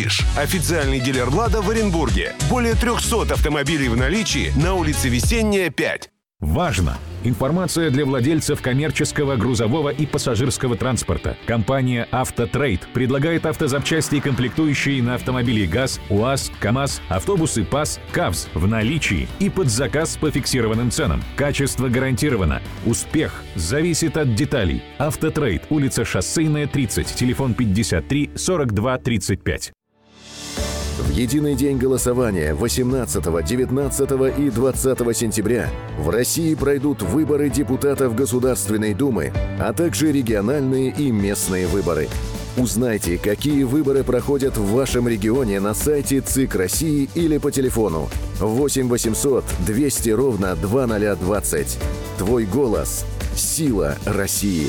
Официальный дилер «Лада» в Оренбурге. Более 300 автомобилей в наличии на улице Весенняя, 5. Важно! Информация для владельцев коммерческого, грузового и пассажирского транспорта. Компания «Автотрейд» предлагает автозапчасти и комплектующие на автомобили ГАЗ, УАЗ, КАМАЗ, автобусы ПАЗ, КАВЗ в наличии и под заказ по фиксированным ценам. Качество гарантировано. Успех зависит от деталей. «Автотрейд», улица Шоссейная, 30, телефон 53 42 35. В единый день голосования 18, 19 и 20 сентября в России пройдут выборы депутатов Государственной Думы, а также региональные и местные выборы. Узнайте, какие выборы проходят в вашем регионе на сайте ЦИК России или по телефону 8 800 200 ровно 2020. Твой голос – сила России.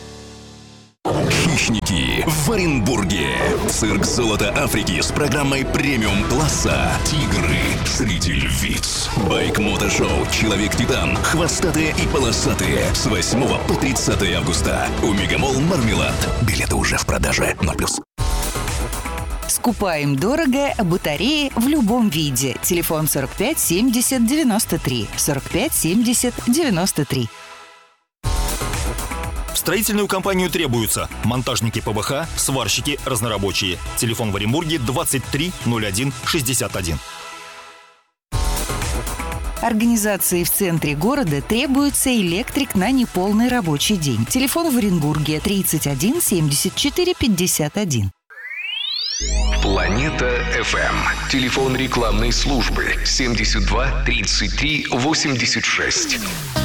Хищники в Оренбурге. Цирк «Золото Африки» с программой премиум-класса. Тигры среди львиц. Байк-мотошоу «Человек-титан». Хвостатые и полосатые. С 8 по 30 августа. У Мегамолл Мармелад. Билеты уже в продаже. 0+. Скупаем дорого батареи в любом виде. Телефон 45 70 93. 45 70 93. В строительную компанию требуются монтажники ПВХ, сварщики, разнорабочие. Телефон в Оренбурге 23 01 61. Организации в центре города требуется электрик на неполный рабочий день. Телефон в Оренбурге 31 74 51. Планета FM. Телефон рекламной службы 72 33 86.